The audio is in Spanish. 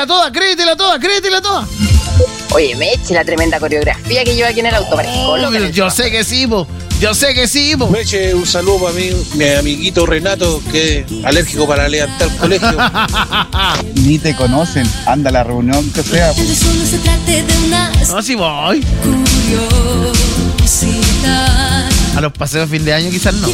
créetela toda. Oye, Meche, la tremenda coreografía que lleva aquí en el auto. Yo sé que sí, po. Meche, un saludo para mi amiguito Renato, que es alérgico para levantar el colegio. Ni te conocen, anda a la reunión que sea. No, sí voy. A los paseos de fin de año quizás no.